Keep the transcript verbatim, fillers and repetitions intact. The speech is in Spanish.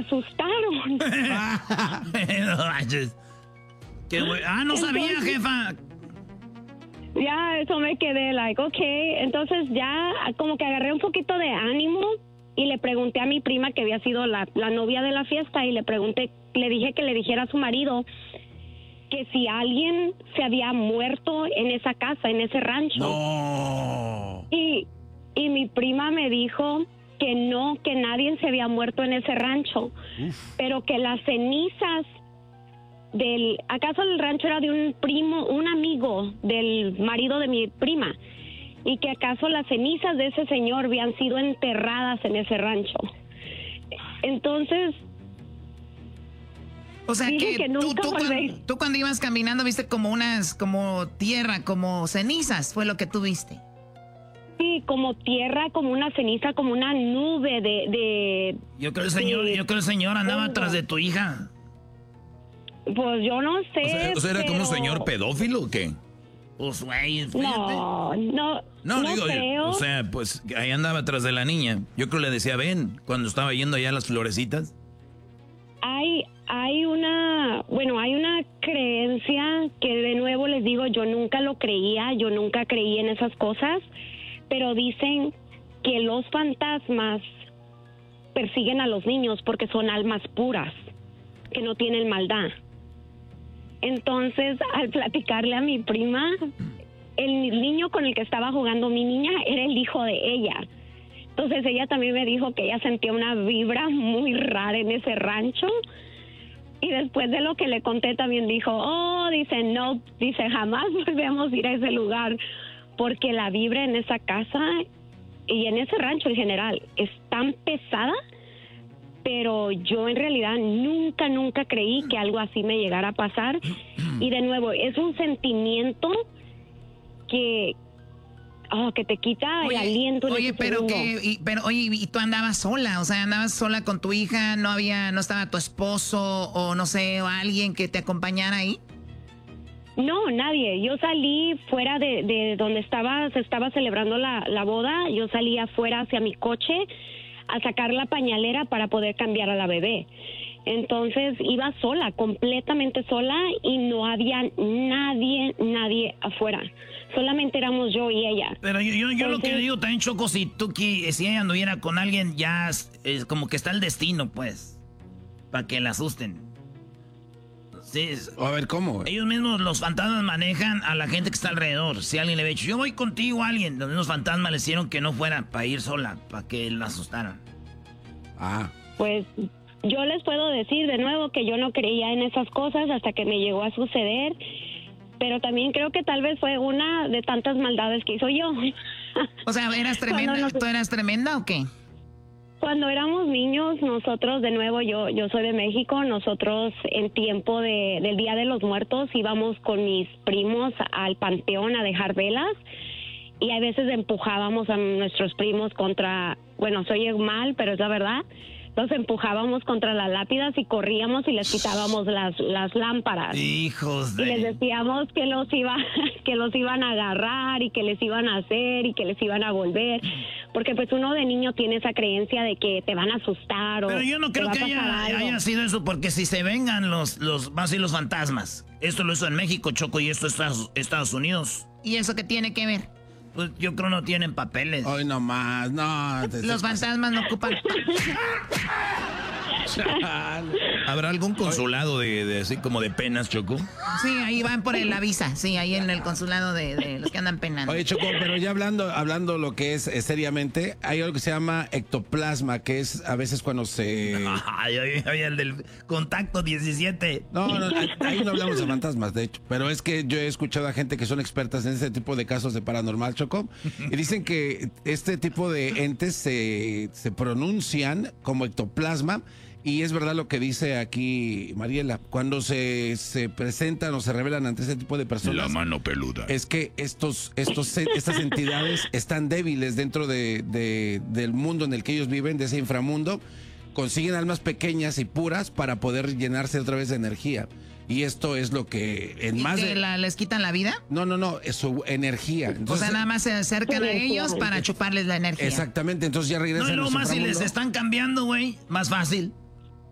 asustaron. No manches. Qué güey. Ah, no sabía, entonces, jefa. Ya, eso me quedé, like, ok. Entonces ya como que agarré un poquito de ánimo y le pregunté a mi prima que había sido la, la novia de la fiesta y le pregunté, le dije que le dijera a su marido que si alguien se había muerto en esa casa, en ese rancho. No. Y, y mi prima me dijo que no, que nadie se había muerto en ese rancho. Uf. Pero que las cenizas del... ¿Acaso el rancho era de un primo, un amigo del marido de mi prima? Y que acaso las cenizas de ese señor habían sido enterradas en ese rancho. Entonces... O sea que, que tú, tú, cuando, tú cuando ibas caminando viste como unas, como tierra, como cenizas, fue lo que tú viste. Sí, como tierra, como una ceniza, como una nube de... de yo creo el señor, de, yo creo el señor andaba atrás de tu hija. Pues yo no sé. O sea, o sea ¿era pero... como un señor pedófilo o qué? Pues güey, no, no, no, no digo, creo. O sea, pues ahí andaba atrás de la niña. Yo creo que le decía, ven, cuando estaba yendo allá a las florecitas. Hay, hay una, bueno, hay una creencia que de nuevo les digo, yo nunca lo creía, yo nunca creí en esas cosas, pero dicen que los fantasmas persiguen a los niños porque son almas puras, que no tienen maldad. Entonces, al platicarle a mi prima, el niño con el que estaba jugando mi niña era el hijo de ella. Entonces ella también me dijo que ella sentía una vibra muy rara en ese rancho. Y después de lo que le conté también dijo, oh, dice, no, dice, jamás volvemos a ir a ese lugar. Porque la vibra en esa casa y en ese rancho en general es tan pesada. Pero yo en realidad nunca, nunca creí que algo así me llegara a pasar. Y de nuevo, es un sentimiento que... Oh, que te quita oye, el aliento. En oye, ese pero segundo. que, y, pero oye, y tú andabas sola, o sea, andabas sola con tu hija, no había, no estaba tu esposo o no sé, o alguien que te acompañara ahí. No, nadie. Yo salí fuera de, de donde estaba, se estaba celebrando la, la boda. Yo salí afuera hacia mi coche a sacar la pañalera para poder cambiar a la bebé. Entonces iba sola, completamente sola y no había nadie, nadie afuera. Solamente éramos yo y ella. Pero yo, yo, yo Entonces, lo que digo también, Choco, si tú si ella anduviera con alguien, ya es, es como que está el destino, pues, para que la asusten. Sí, a ver, ¿cómo? Ellos mismos, los fantasmas, manejan a la gente que está alrededor. Si alguien le ve dicho, yo voy contigo a alguien, los mismos fantasmas le hicieron que no fuera para ir sola, para que la asustaran. Ah. Pues yo les puedo decir de nuevo que yo no creía en esas cosas hasta que me llegó a suceder. Pero también creo que tal vez fue una de tantas maldades que hizo yo. O sea, ¿eras tremenda? Nos... ¿Tú eras tremenda o qué? Cuando éramos niños, nosotros, de nuevo, yo yo soy de México, nosotros en tiempo de, del Día de los Muertos íbamos con mis primos al panteón a dejar velas y a veces empujábamos a nuestros primos contra, bueno, se oye mal, pero es la verdad, los empujábamos contra las lápidas y corríamos y les quitábamos las las lámparas. Hijos de... Y les decíamos que los iba que los iban a agarrar y que les iban a hacer y que les iban a volver, porque pues uno de niño tiene esa creencia de que te van a asustar o pero yo no creo que haya, haya sido eso, porque si se vengan los los más y los fantasmas, esto lo hizo en México, Choco, y esto es Estados, Estados Unidos. ¿Y eso qué tiene que ver? Pues yo creo no tienen papeles. Ay, no más, no. Te Los fantasmas no ocupan. ¿Habrá algún consulado de, de así como de penas, Choco? Sí, ahí van por el, la visa, sí, ahí en el consulado de, de los que andan penando. Oye, Choco, pero ya hablando, hablando lo que es eh, seriamente, hay algo que se llama ectoplasma, que es a veces cuando se... Ay, ay, ay, el del contacto diecisiete. No, no, ahí no hablamos de fantasmas, de hecho, pero es que yo he escuchado a gente que son expertas en ese tipo de casos de paranormal, Choco, y dicen que este tipo de entes se, se pronuncian como ectoplasma. Y es verdad lo que dice aquí Mariela, cuando se, se presentan o se revelan ante ese tipo de personas. La mano peluda. Es que estos, estos, estas entidades están débiles dentro de, de, del mundo en el que ellos viven, de ese inframundo. Consiguen almas pequeñas y puras para poder llenarse otra vez de energía. Y esto es lo que en ¿Y más que de... la, les quitan la vida? No, no, no, es su energía. Entonces, o sea, nada más se acercan a ellos para chuparles la energía. Exactamente, entonces ya regresan. No, y luego más si les están cambiando, güey, más fácil.